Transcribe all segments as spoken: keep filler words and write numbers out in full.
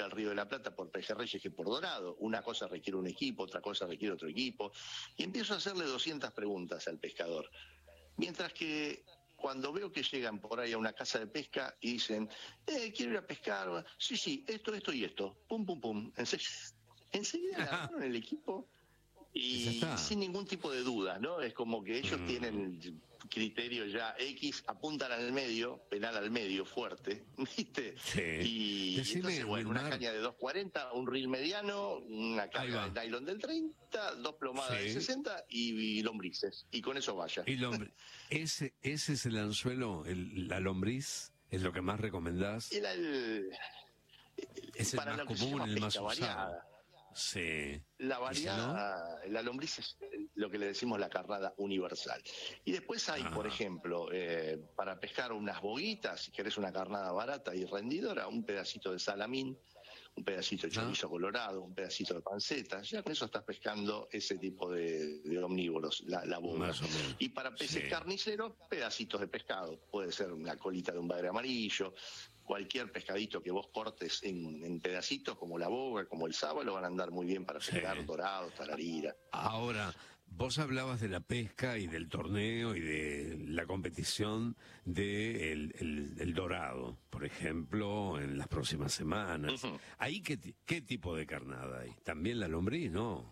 al Río de la Plata por pejerreyes que por dorado. Una cosa requiere un equipo, otra cosa requiere otro equipo. Y empiezo a hacerle doscientas preguntas al pescador. Mientras que cuando veo que llegan por ahí a una casa de pesca y dicen, eh, quiero ir a pescar, sí, sí, esto, esto y esto, pum, pum, pum, enseguida, enseguida agarraron el equipo y sin ningún tipo de duda, ¿no? Es como que ellos mm. tienen criterio ya X, apuntan al medio, penal al medio, fuerte, ¿viste? Sí. Y, y entonces, bueno, una caña de dos cuarenta, un reel mediano, una carga de nylon del treinta, dos plomadas sí. de sesenta y, y lombrices. Y con eso vaya. Y lombriz, ese, ese es el anzuelo, el, la lombriz, es lo que más recomendás. El, el, es el más común, el más usado. Sí. La variada, si no? La lombriz es lo que le decimos la carnada universal. Y después hay, ah. por ejemplo, eh, para pescar unas boguitas, si querés una carnada barata y rendidora, un pedacito de salamín, un pedacito de chorizo ah. colorado, un pedacito de panceta, ya con eso estás pescando ese tipo de, de omnívoros, la, la boga. Y para peces sí. carniceros, pedacitos de pescado, puede ser una colita de un bagre amarillo, cualquier pescadito que vos cortes en, en pedacitos, como la boga, como el sábalo, van a andar muy bien para pescar, sí. dorado, tararira. Ahora, vos hablabas de la pesca y del torneo y de la competición de el, el, el dorado, por ejemplo, en las próximas semanas. Uh-huh. ¿Ahí qué, qué tipo de carnada hay? ¿También la lombriz, no?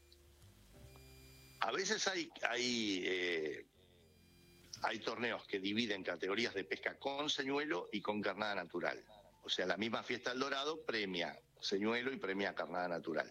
A veces hay... hay eh... Hay torneos que dividen categorías de pesca con señuelo y con carnada natural. O sea, la misma fiesta del dorado premia señuelo y premia carnada natural.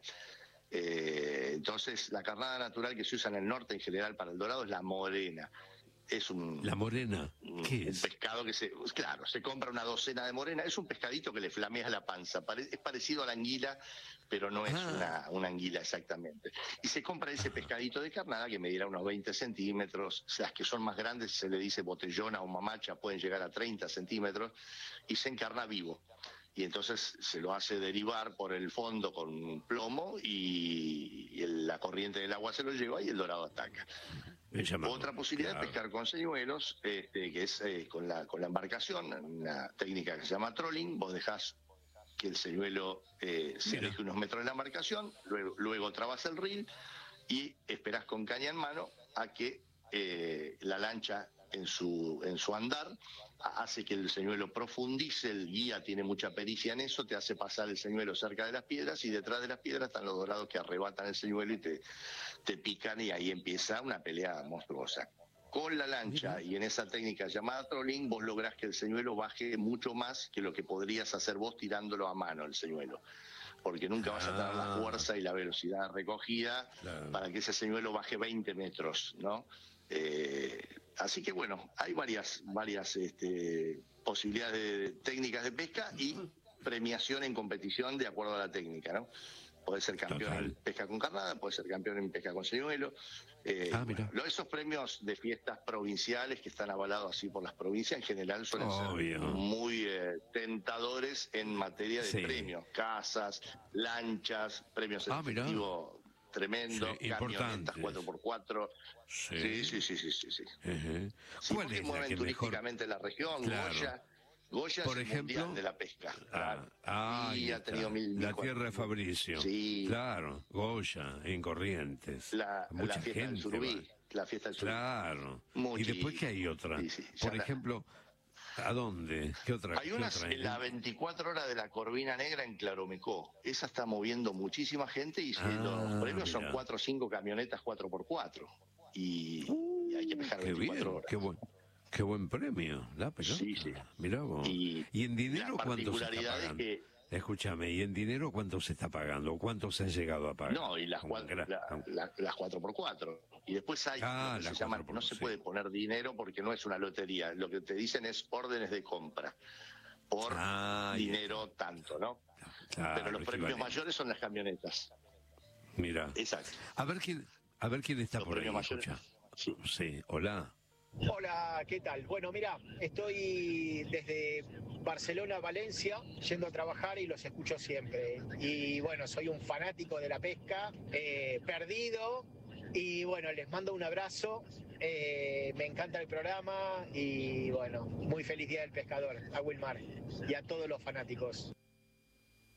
Eh, entonces, la carnada natural que se usa en el norte en general para el dorado es la morena. Es un... ¿La morena? ¿Qué un, es? Un pescado que se... Claro, se compra una docena de morena. Es un pescadito que le flamea la panza. Pare, es parecido a la anguila, pero no es ah. una, una anguila exactamente. Y se compra ese ah. pescadito de carnada que medirá unos veinte centímetros. Las que son más grandes se le dice botellona o mamacha, pueden llegar a treinta centímetros, y se encarna vivo. Y entonces se lo hace derivar por el fondo con plomo y, y el, la corriente del agua se lo lleva y el dorado ataca. Otra posibilidad claro. es pescar con señuelos, este, que es eh, con, la, con la embarcación, una técnica que se llama trolling. Vos dejás que el señuelo eh, se aleje unos metros de la embarcación, luego, luego trabas el reel y esperás con caña en mano a que eh, la lancha en su en su andar hace que el señuelo profundice. El guía tiene mucha pericia en eso, te hace pasar el señuelo cerca de las piedras y detrás de las piedras están los dorados que arrebatan el señuelo y te, te pican, y ahí empieza una pelea monstruosa. Con la lancha y en esa técnica llamada trolling, vos lográs que el señuelo baje mucho más que lo que podrías hacer vos tirándolo a mano el señuelo, porque nunca vas a tener la fuerza y la velocidad recogida claro. para que ese señuelo baje veinte metros, ¿no? Eh, así que bueno, hay varias varias este, posibilidades de técnicas de pesca y premiación en competición de acuerdo a la técnica, ¿no? Puede ser campeón Total. en pesca con carnada, puede ser campeón en pesca con señuelo. Eh, ah, bueno, esos premios de fiestas provinciales que están avalados así por las provincias en general suelen Obvio. ser muy eh, tentadores en materia de sí. premios, casas, lanchas, premios en ah, efectivo tremendo, sí, camionetas cuatro por cuatro. Sí, sí, sí, sí, sí. sí. Uh-huh. sí ¿Cuál es mueven turísticamente mejor? la región, claro. Goya. Goya por es el ejemplo, mundial de la pesca. Ah, ah, y ha tenido mil, la mil tierra de Fabricio. Sí. Claro, Goya, en Corrientes. La, Mucha la fiesta gente del surubí. La fiesta del surubí. Claro. Muchi. Y después que hay otra. Sí, sí, por ejemplo, ¿a dónde? ¿Qué otra? Hay unas en la veinticuatro horas de la Corvina Negra en Claromecó. Esa está moviendo muchísima gente y ah, los premios mira. son cuatro o cinco camionetas cuatro por cuatro. Y, uh, y hay que pescar veinticuatro bien, horas. Qué bueno. Qué buen premio, la pelota. Sí, sí. Mirá vos. Y, ¿Y en dinero cuánto se está pagando? Que... Escúchame, ¿y en dinero cuánto se está pagando? ¿Cuánto se ha llegado a pagar? No, y las, cuatro, la, la, las cuatro por cuatro. Y después hay, ah, se llama, no se sí. puede poner dinero porque no es una lotería. Lo que te dicen es órdenes de compra. Por ah, dinero ya. tanto, ¿no? Claro, pero los premios vale. mayores son las camionetas. Mira. Exacto. A ver quién, a ver quién está los por ahí. Mayores, sí. sí, hola. Hola, ¿qué tal? Bueno, mira, estoy desde Barcelona a Valencia yendo a trabajar y los escucho siempre. Y bueno, soy un fanático de la pesca, eh, perdido. Y bueno, les mando un abrazo, eh, me encanta el programa y bueno, muy feliz Día del Pescador, a Wilmar y a todos los fanáticos.